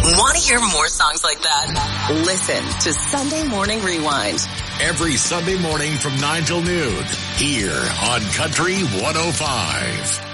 Want to hear more songs like that? Listen to Sunday Morning Rewind. Every Sunday morning from 9 till noon here on Country 105.